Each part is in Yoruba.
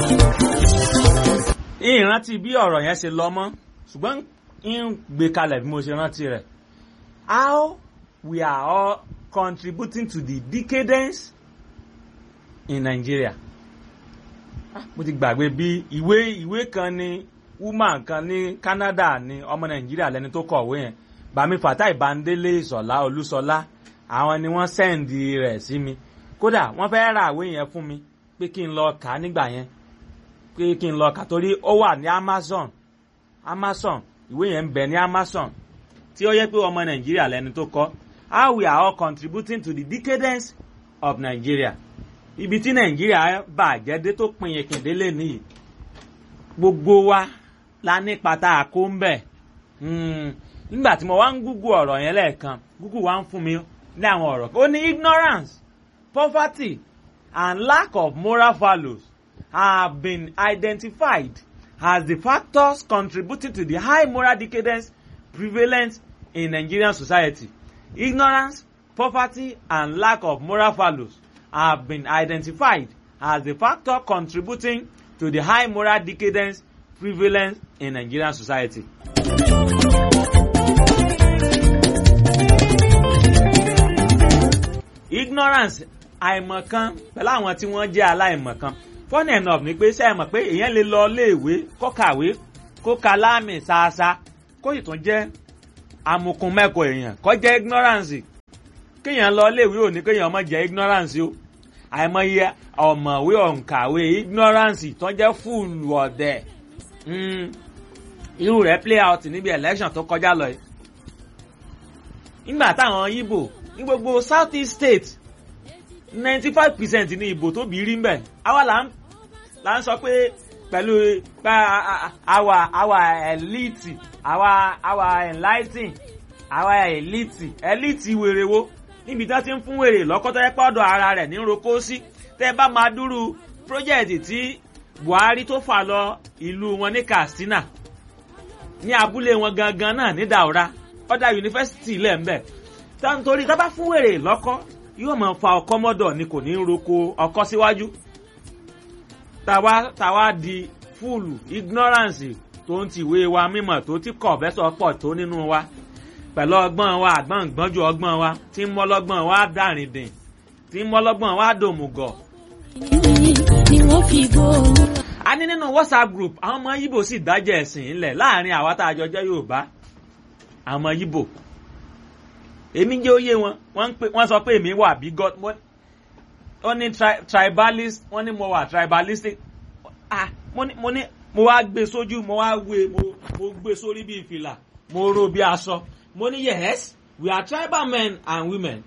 ìrántí bí ọ̀rọ̀ yẹn ṣe lọ mọ́ ṣùgbọ́n ń gbé kalẹ̀ bí mo ṣe rántí rẹ̀. How we are all contributing to the decadence in Nigeria. Mo ti gbàgbé bí ìwé kan ní woman kan ní Canada ní ọmọ Nàìjíríà lẹni tó kọ̀wé yẹn Bàmí Fatai Bandele Ìṣọ̀lá Olúṣọlá àwọn ni wọ́n sẹ́ǹdì rẹ̀ sí mi kódà wọ́n fẹ́ ra ìwé yẹn fún mi pé kí n lọ kà á nígbà yẹn pé kí n lọ kà torí ó wà ní Amazon ìwé yẹn ń bẹ ní Amazon tí ó yẹ pé ọmọ Nàìjíríà lẹni tó kọ how we are all contributing to the decadence of Nigeria. Ibi tí Nàìjíríà bàjẹ́ dé tó pin ìkìndélé nìyí gbogbo wa la ní pátá àkó ń bẹ̀. Nígbà tí mo wá ń Google ọ̀rọ̀ yẹn lẹ́ẹ̀kan Google wá ń fún mi ní àwọn ọ̀rọ̀ ó ní ignorance, poverty and lack of moral values have been identified as the factors contributing to the high moral decadence prevalent in Nigerian society. Ignorance, poverty and lack of moral values have been identified as the factor contributing to the high moral decadence prevalent in Nigerian society. Ignorance, àìmọ̀kan pẹ̀lú àwọn tí wọ́n jẹ́ aláìmọ̀kan. Funny enough ni pé ṣé ẹ mọ̀ pé èèyàn lè lọ iléèwé kó kàwé kó ka láàmì ṣáṣá kó sì tún jẹ́ amukun mẹ́kọ̀ọ́ èèyàn kó jẹ́ ignorance. Kéèyàn lọ iléèwé ò ní kéèyàn má jẹ́ ignorance o. Àìmọye ọ̀mọ̀wé ọ̀ǹkàwé ignorance tó jẹ́ fúùlù ọ̀dẹ̀. Irú rẹ̀ play out níbi election tó kọjá lọ yìí. Nígbà táwọn Igbo ní gbogbo South East State 95% ní ìbò tó bí rí ń bẹ̀. Àwa là ń sọ pé pẹ̀lú our elite our enlighten our elite wèrè wo níbi tí wọ́n ti ń fún wèrè lọ́kọ́tọ́ yẹ pọ́dọ̀ ara rẹ̀ ní roko sí tẹ́ bá máa dúró project tí Buhari tó fà lọ ìlú wọn ní Katsina ní abúlé wọn gangan náà ní Daura ọ̀dà yunifásitì ilẹ̀ ń bẹ̀ nítorí tá bá fún wèrè lọ́kọ́ yóò máa fa ọkọ́ mọ́dọ̀ ni kò ní roko ọkọ́ síwájú tàwa di fúlù ignorance tó ń ti ìwé wa mímọ̀ tó ti kọ̀ bẹ́sọ̀ pọ̀ tó nínú wa pẹ̀lú ọgbọ́n wa àgbọ̀ngbọ́njú ọgbọ́n wa tí ń mọ́lọ́gbọ́n wa dàrìndìn tí ń mọ́lọ́gbọ́n wa dòmùgọ̀. A ní nínú WhatsApp group àwọn ọmọ Yíbò sì dájẹ́ ẹ̀sìn ńlẹ̀ láàrin àwa tá a jọ jẹ́ Yorùbá àwọn ọmọ Yíbò èmi jẹ́ òye wọ́n sọ pé èmi wà bigot wọ́n ní tribalist wọ́n ní mo wà tribalistic mo wá gbé sójú mo wá mo gbé sórí bí ìfìlà mo ró bí aṣọ mo ní yes we are tribal men and women.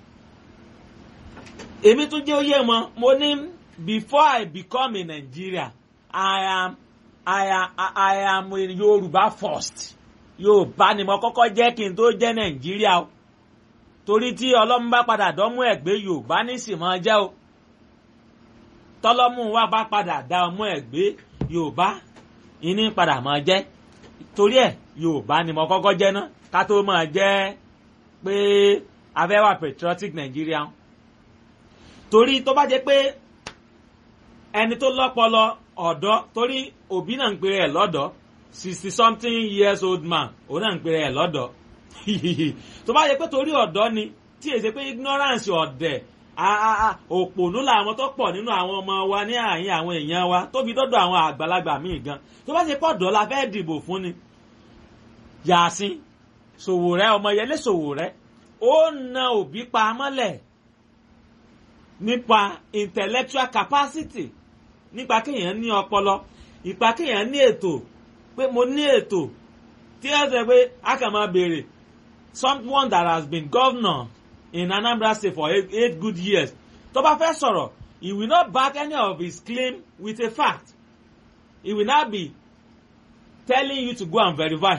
Èmi tún jẹ́ òye wọn mo ní before I become a Nigeria I am a Yorùbá first. Yorùbá ni mo kọ́kọ́ jẹ́ kí n tó jẹ́ Nàìjíríà o torí tí ọlọ́mú bá padà dánmú ẹ̀gbẹ́ Yorùbá ní sì máa jẹ́ o tọ́lọ́mú wa bá padà dá ọmú ẹ̀gbẹ́ Yorùbá ìní padà máa jẹ́ torí ẹ̀ Yorùbá ni mo kọ́kọ́ jẹ́ náà ká tó máa jẹ́ pé afẹ́wà patriotic Nigeria torí tó bá jẹ́ pé ẹni tó lọ́pọlọ ọ̀dọ́ torí Òbí náà ń pè rẹ̀ lọ́dọ̀ 60-something years old man òun náà ń pè rẹ̀ lọ́dọ̀ tó bá yẹ pé torí ọ̀dọ́ ni tí èsè pé ignorance ọ̀dẹ̀ òpònú làwọn tó pọ̀ nínú àwọn ọmọ wa ní àyín àwọn èèyàn wa tó fi dọ́dọ̀ àwọn àgbàlagbà míì gan tó bá ṣe pọ̀ ọ̀dọ́ la fẹ́ dìbò fún ni Yàsín Sowore Ọmọyẹlé Sowore ó na Òbí pa mọ́lẹ̀ nípa intellectual capacity nípa kéèyàn ní ọpọlọ ìpa kéèyàn ní ètò pé mo ní ètò tí ẹ sọ pé a kàn máa béèrè someone that has been governor in Anambra State for 8 good years tó bá fẹ́ sọ̀rọ̀ he will not back any of his claim with a fact he will not be telling you to go and verify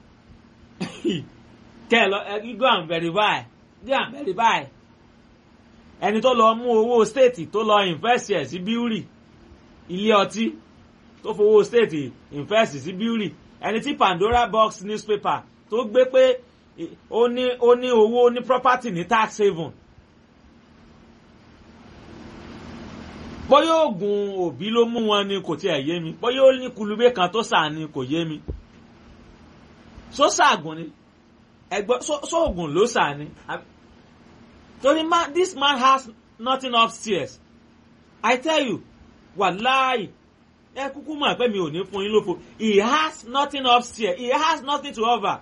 go and verify ẹni tó lọ mú owó state tó lọ invest ẹ̀ sí bíúrì ilé ọtí tó fowó state invest sí bíúrì ẹni tí Pandora Box newspaper tó gbé pé ó ní owó ní property ní tax haven bóyá oògùn òbí ló mú wọn ni kò tiẹ̀ yé mi, bóyá ó ní kulubé kan tó sà ni kò yé mi. Sóṣàgùn ni ẹgbẹ́ sóògùn ló sà ni torí this man has nothing upstairs. I tell you, wàláì ẹ kúkú mọ̀ pé mi ò ní fún yín lófo. He has nothing upstairs, he has nothing to offer.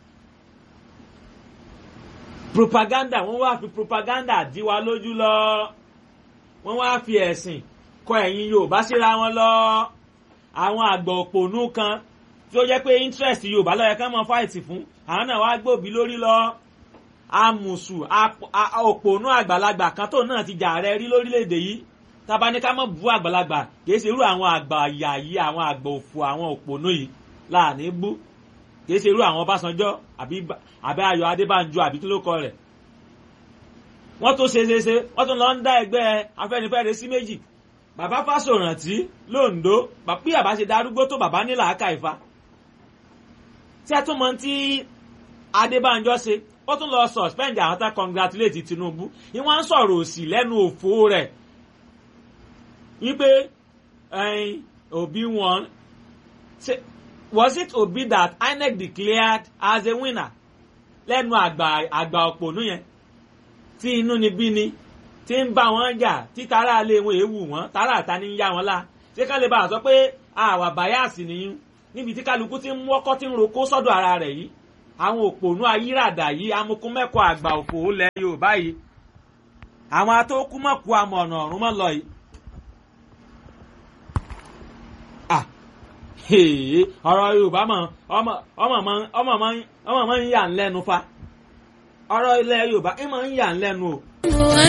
Propaganda, wọ́n wá fi propaganda dí wa lójú lọ, wọ́n wá fi ẹ̀sìn kọ ẹ̀yin Yorùbá síra wọn lọ. Àwọn àgbà òpònú kan tí ó jẹ́ pé interest Yorùbá ló yẹ ká máa fight fún, àwọn náà wá gbòbí lórí lọ. Amùsù òpònú àgbàlagbà kan tó náà ti jà rẹ rí lórílẹ̀‐èdè yìí, tábà ní ká má bú àgbàlagbà, kìí ṣe irú àwọn àgbà ìyà yìí, àwọn àgbà òfò, àwọn òpònú yìí láàní bú, kìí ṣe irú àwọn Ọbásanjọ́ àbí Ayọ̀ Adébánjọ àbí kí ló kọ rẹ̀. Wọ́n tó ṣe wọ́n tún lọ ń dá ẹgbẹ́ Afẹ́nifẹ́re sí méjì. Bàbá Fáṣọ̀rántì l'Oǹdó, bí bàbá ṣe darúgbó tó bàbá ní làákàyè fa. Tí a tún mọ tí Adébánjọ ṣe, ó tún lọ suspend àwọn tá congratulate Tinubu. Ìwọ́n ń sọ̀rọ̀ òsì lẹ́nu òfò rẹ̀ wípé Obi won. Was it Obi that INEC declared as a winner? Lẹ́nu àgbà òpònú yẹn tí inú ni bí ni tí ń bá wọn jà, tí tara lé wọn èèwù wọn, tara àta ní ń yá wọn lá. Ṣé ká lè bá a sọ pé àwa báyàsì nìyí níbi tí kálukú ti ń wọ́kọ́ tí ń roko sọ́dọ̀ ara rẹ̀ yìí. Àwọn òpònú ayíràdà yìí, amukumẹ́kọ àgbà òfò lẹ̀ Yorùbá yìí, àwọn atókùmọ̀kù amọ̀nà ọ̀run mọ́ lọ yìí. Ọ̀rọ̀ Yorùbá ọmọ máa ń yà ń lẹ́nu fa. Ọ̀rọ̀ ilẹ̀ Yorùbá máa ń yà ń lẹ́nu o.